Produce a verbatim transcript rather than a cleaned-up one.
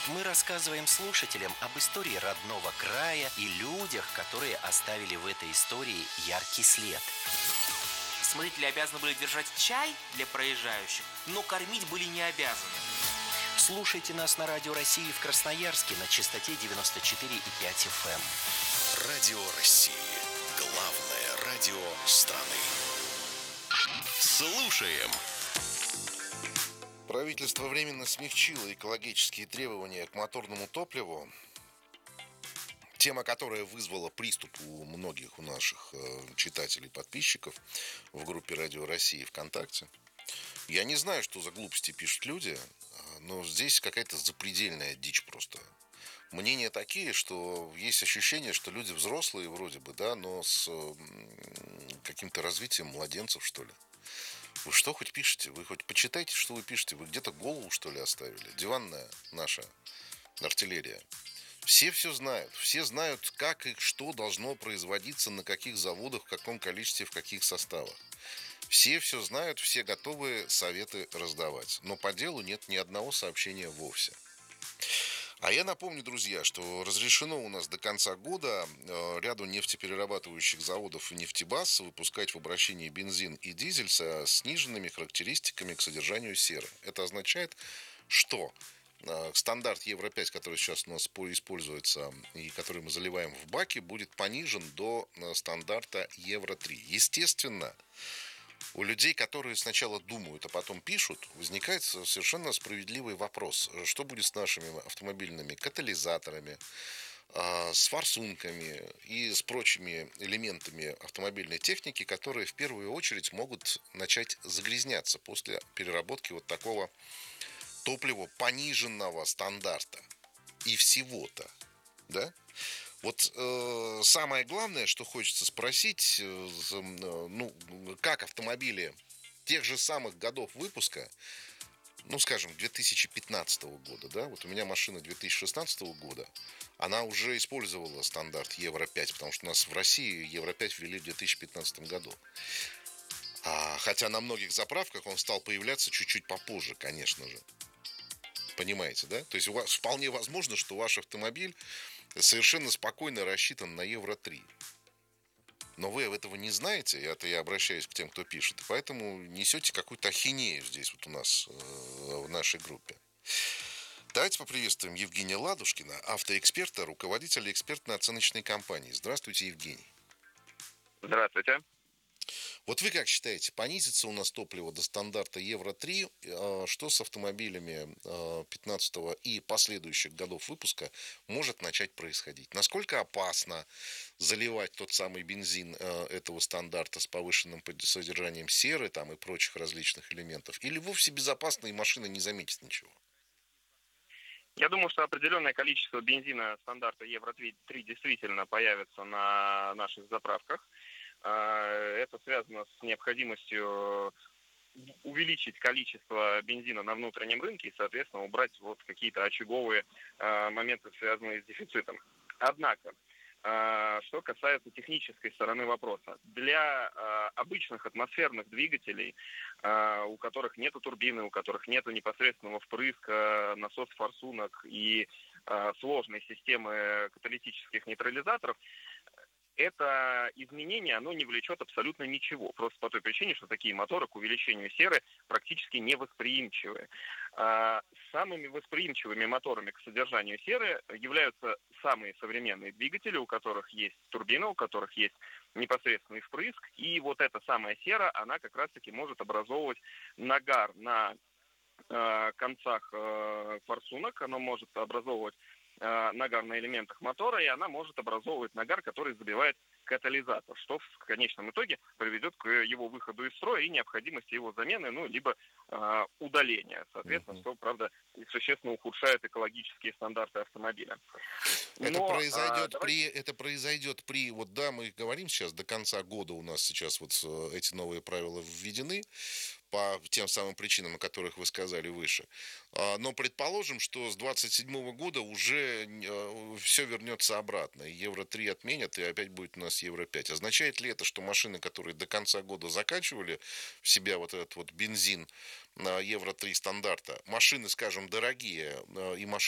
Мы рассказываем слушателям об истории родного края и людях, которые оставили в этой истории яркий след. Смотрители обязаны были держать чай для проезжающих, но кормить были не обязаны. Слушайте нас на Радио России в Красноярске на частоте девяносто четыре и пять эф эм. Радио России. Главное радио страны. Слушаем. Правительство временно смягчило экологические требования к моторному топливу. Тема, которая вызвала приступ у многих у наших э, читателей, подписчиков в группе Радио России ВКонтакте. Я не знаю, что за глупости пишут люди, но здесь какая-то запредельная дичь просто. Мнения такие, что есть ощущение, что люди взрослые вроде бы, да, но с э, каким-то развитием младенцев, что ли. Вы что хоть пишете? Вы хоть почитайте, что вы пишете. Вы где-то голову, что ли, оставили? Диванная наша артиллерия. Все все знают. Все знают, как и что должно производиться, на каких заводах, в каком количестве, в каких составах. Все все знают, все готовы советы раздавать. Но по делу нет ни одного сообщения вовсе. А я напомню, друзья, что разрешено у нас до конца года э, ряду нефтеперерабатывающих заводов и нефтебаз выпускать в обращении бензин и дизель со сниженными характеристиками к содержанию серы. Это означает, что э, стандарт Евро пять, который сейчас у нас используется и который мы заливаем в баки, будет понижен до э, стандарта Евро три. Естественно, у людей, которые сначала думают, а потом пишут, возникает совершенно справедливый вопрос. Что будет с нашими автомобильными катализаторами, с форсунками и с прочими элементами автомобильной техники, которые в первую очередь могут начать загрязняться после переработки вот такого топлива пониженного стандарта. И всего-то, да? Вот э, самое главное, что хочется спросить, э, ну, как автомобили тех же самых годов выпуска, ну, скажем, две тысячи пятнадцатого года, да, вот у меня машина две тысячи шестнадцатого года, она уже использовала стандарт Евро пять, потому что у нас в России Евро пять ввели в две тысячи пятнадцатом году. А, хотя на многих заправках он стал появляться чуть-чуть попозже, конечно же. Понимаете, да? То есть у вас вполне возможно, что ваш автомобиль совершенно спокойно рассчитан на Евро три. Но вы этого не знаете, и это я обращаюсь к тем, кто пишет, и поэтому несете какую-то ахинею здесь вот у нас в нашей группе. Давайте поприветствуем Евгения Ладушкина, автоэксперта, руководителя экспертно-оценочной компании. Здравствуйте, Евгений. Здравствуйте. Вот вы как считаете, понизится у нас топливо до стандарта Евро три? Что с автомобилями пятнадцатого и последующих годов выпуска может начать происходить? Насколько опасно заливать тот самый бензин этого стандарта с повышенным содержанием серы там, и прочих различных элементов? Или вовсе безопасно и машина не заметит ничего? Я думаю, что определенное количество бензина стандарта Евро три действительно появится на наших заправках. Это связано с необходимостью увеличить количество бензина на внутреннем рынке и, соответственно, убрать вот какие-то очаговые моменты, связанные с дефицитом. Однако, что касается технической стороны вопроса, для обычных атмосферных двигателей, у которых нету турбины, у которых нету непосредственного впрыска, насос-форсунок и сложной системы каталитических нейтрализаторов, это изменение, оно не влечет абсолютно ничего. Просто по той причине, что такие моторы к увеличению серы практически невосприимчивы. А самыми восприимчивыми моторами к содержанию серы являются самые современные двигатели, у которых есть турбина, у которых есть непосредственный впрыск. И вот эта самая сера, она как раз-таки может образовывать нагар на э, концах э, форсунок, она может образовывать нагар на элементах мотора, и она может образовывать нагар, который забивает катализатор, что в конечном итоге приведет к его выходу из строя и необходимости его замены, ну, либо э, удаления, соответственно, uh-huh. что, правда, существенно ухудшает экологические стандарты автомобиля. Но, это произойдет а, давайте... при, это произойдет при, вот да, мы говорим сейчас, до конца года у нас сейчас вот эти новые правила введены, по тем самым причинам, о которых вы сказали выше. Но предположим, что с двадцать седьмого года уже все вернется обратно. Евро три отменят, и опять будет у нас Евро пять. Означает ли это, что машины, которые до конца года закачивали в себя вот этот вот бензин Евро три стандарта, машины, скажем, дорогие, и машины